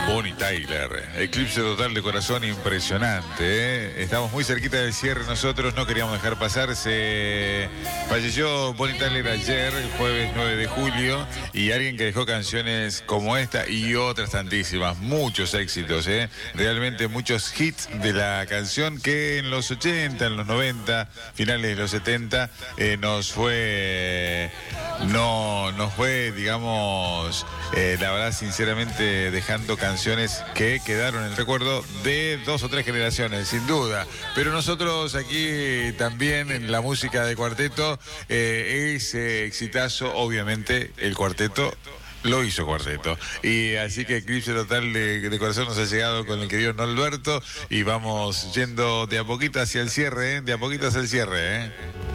Bonnie Tyler, eclipse total de corazón impresionante, ¿eh? Estamos muy cerquita del cierre nosotros, no queríamos dejar pasar. Falleció Bonnie Tyler ayer, el jueves 9 de julio, y alguien que dejó canciones como esta y otras tantísimas, muchos éxitos, ¿eh? Realmente muchos hits de la canción que en los 80, en los 90, finales de los 70, nos fue, digamos, la verdad, sinceramente, dejando canciones que quedaron en el recuerdo de 2 o 3 generaciones, sin duda. Pero nosotros aquí también en la música de Cuarteto, ese exitazo, obviamente, el Cuarteto lo hizo Cuarteto. Y así que Eclipse Total de Corazón nos ha llegado con el querido Norberto y vamos yendo de a poquito hacia el cierre, ¿eh? De a poquito hacia el cierre, ¿eh?